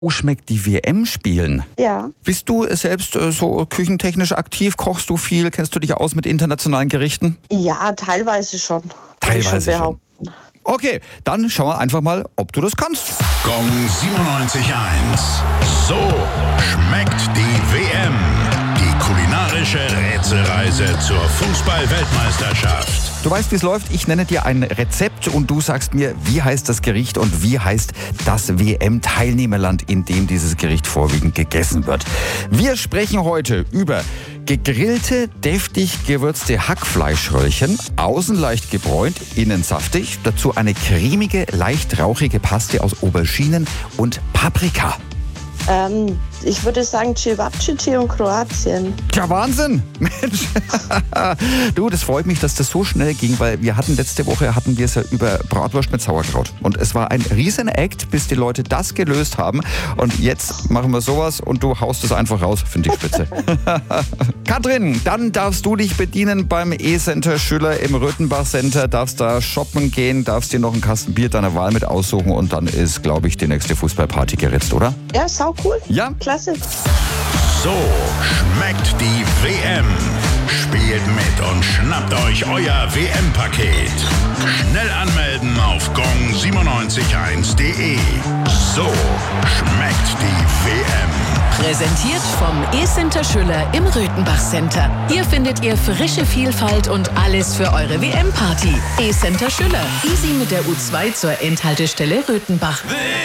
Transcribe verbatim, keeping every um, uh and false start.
Schmeckt die W M spielen? Ja. Bist du selbst äh, so küchentechnisch aktiv? Kochst du viel? Kennst du dich aus mit internationalen Gerichten? Ja, teilweise schon. Teilweise schon. Okay, dann schauen wir einfach mal, ob du das kannst. Gong siebenundneunzig Komma eins. So schmeckt die W M. Die kulinarische Rätselreise zur Fußball-Weltmeisterschaft. Du weißt, wie es läuft. Ich nenne dir ein Rezept und du sagst mir, wie heißt das Gericht und wie heißt das W M-Teilnehmerland, in dem dieses Gericht vorwiegend gegessen wird. Wir sprechen heute über gegrillte, deftig gewürzte Hackfleischröllchen, außen leicht gebräunt, innen saftig, dazu eine cremige, leicht rauchige Paste aus Auberginen und Paprika. Ähm, ich würde sagen Cevapcici und Kroatien. Ja, Wahnsinn! Mensch! Du, das freut mich, dass das so schnell ging, weil wir hatten letzte Woche hatten wir es ja über Bratwurst mit Sauerkraut. Und es war ein Riesen-Act, bis die Leute das gelöst haben. Und jetzt machen wir sowas und du haust es einfach raus. Finde ich spitze. Katrin, dann darfst du dich bedienen beim E-Center Schüller im Röthenbach Center. Darfst da shoppen gehen, darfst dir noch einen Kasten Bier deiner Wahl mit aussuchen und dann ist, glaube ich, die nächste Fußballparty geritzt, oder? Ja, sau cool. Ja. Klasse. So schmeckt die W M. Spielt mit und schnappt euch euer W M-Paket. Schnell anmelden auf gong siebenundneunzig Komma eins punkt de. So schmeckt die W M. Präsentiert vom E-Center Schüller im Röthenbach Center. Hier findet ihr frische Vielfalt und alles für eure W M-Party. E-Center Schüller. Easy mit der U zwei zur Endhaltestelle Röthenbach.